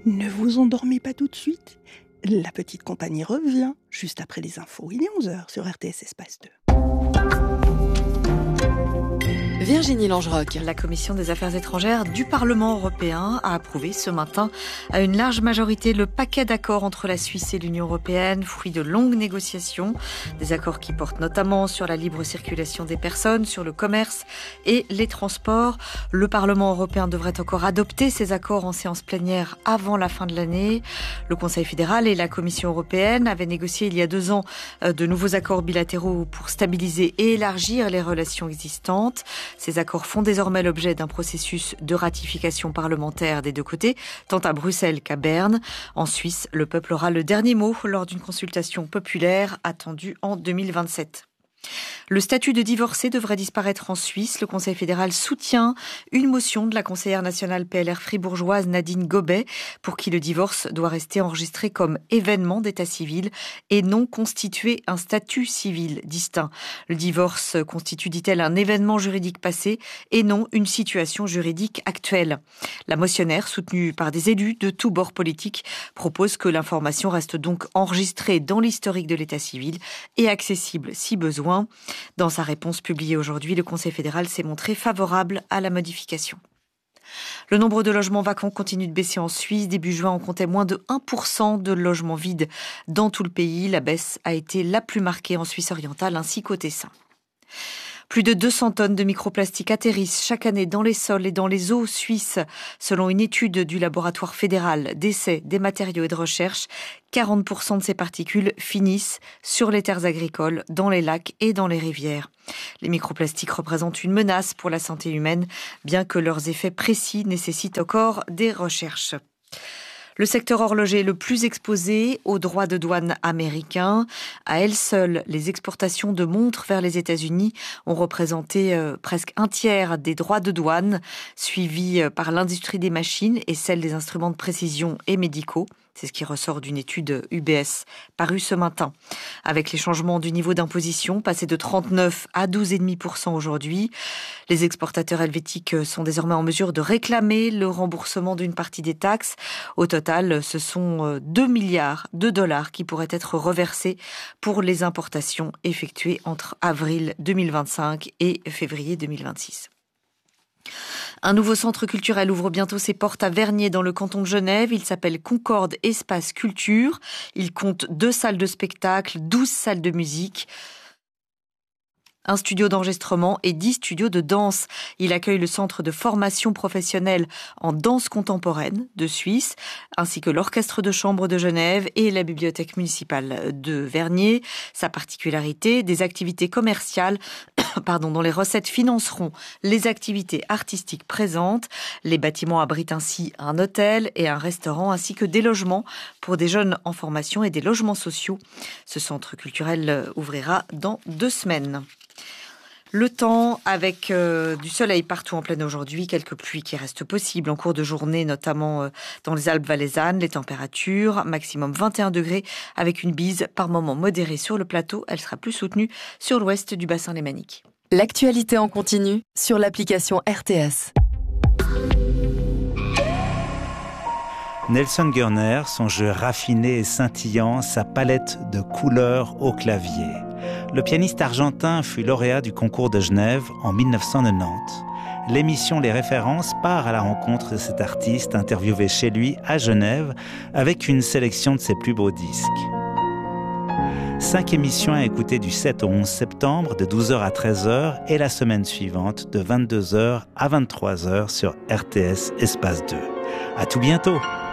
Ne vous endormez pas tout de suite. La petite compagnie revient juste après les infos. Il est 11h sur RTS Espace 2. Virginie Langerock. La Commission des Affaires étrangères du Parlement européen a approuvé ce matin à une large majorité le paquet d'accords entre la Suisse et l'Union européenne, fruit de longues négociations. Des accords qui portent notamment sur la libre circulation des personnes, sur le commerce et les transports. Le Parlement européen devrait encore adopter ces accords en séance plénière avant la fin de l'année. Le Conseil fédéral et la Commission européenne avaient négocié il y a 2 ans de nouveaux accords bilatéraux pour stabiliser et élargir les relations existantes. Ces accords font désormais l'objet d'un processus de ratification parlementaire des deux côtés, tant à Bruxelles qu'à Berne. En Suisse, le peuple aura le dernier mot lors d'une consultation populaire attendue en 2027. Le statut de divorcé devrait disparaître en Suisse. Le Conseil fédéral soutient une motion de la conseillère nationale PLR fribourgeoise Nadine Gobet pour qui le divorce doit rester enregistré comme événement d'état civil et non constituer un statut civil distinct. Le divorce constitue, dit-elle, un événement juridique passé et non une situation juridique actuelle. La motionnaire, soutenue par des élus de tous bords politiques, propose que l'information reste donc enregistrée dans l'historique de l'état civil et accessible si besoin. Dans sa réponse publiée aujourd'hui, le Conseil fédéral s'est montré favorable à la modification. Le nombre de logements vacants continue de baisser en Suisse. Début juin, on comptait moins de 1% de logements vides dans tout le pays. La baisse a été la plus marquée en Suisse orientale ainsi qu'au Tessin. Plus de 200 tonnes de microplastiques atterrissent chaque année dans les sols et dans les eaux suisses. Selon une étude du laboratoire fédéral d'essais des matériaux et de recherche, 40% de ces particules finissent sur les terres agricoles, dans les lacs et dans les rivières. Les microplastiques représentent une menace pour la santé humaine, bien que leurs effets précis nécessitent encore des recherches. Le secteur horloger est le plus exposé aux droits de douane américains. À elles seules, les exportations de montres vers les États-Unis ont représenté presque un tiers des droits de douane, suivis par l'industrie des machines et celle des instruments de précision et médicaux. C'est ce qui ressort d'une étude UBS parue ce matin. Avec les changements du niveau d'imposition, passé de 39 à 12,5% aujourd'hui, les exportateurs helvétiques sont désormais en mesure de réclamer le remboursement d'une partie des taxes. Au total, ce sont 2 milliards de dollars qui pourraient être reversés pour les importations effectuées entre avril 2025 et février 2026. Un nouveau centre culturel ouvre bientôt ses portes à Vernier dans le canton de Genève. Il s'appelle Concorde Espace Culture. Il compte 2 salles de spectacle, 12 salles de musique, un studio d'enregistrement et 10 studios de danse. Il accueille le centre de formation professionnelle en danse contemporaine de Suisse, ainsi que l'orchestre de chambre de Genève et la bibliothèque municipale de Vernier. Sa particularité, des activités commerciales dont les recettes financeront les activités artistiques présentes. Les bâtiments abritent ainsi un hôtel et un restaurant, ainsi que des logements pour des jeunes en formation et des logements sociaux. Ce centre culturel ouvrira dans 2 semaines. Le temps avec du soleil partout en pleine aujourd'hui, quelques pluies qui restent possibles en cours de journée, notamment dans les Alpes valaisannes. Les températures, maximum 21 degrés avec une bise par moments modérée sur le plateau. Elle sera plus soutenue sur l'ouest du bassin lémanique. L'actualité en continu sur l'application RTS. Nelson Gurner, son jeu raffiné et scintillant, sa palette de couleurs au clavier. Le pianiste argentin fut lauréat du concours de Genève en 1990. L'émission Les Références part à la rencontre de cet artiste interviewé chez lui à Genève avec une sélection de ses plus beaux disques. 5 émissions à écouter du 7 au 11 septembre de 12h à 13h et la semaine suivante de 22h à 23h sur RTS Espace 2. À tout bientôt!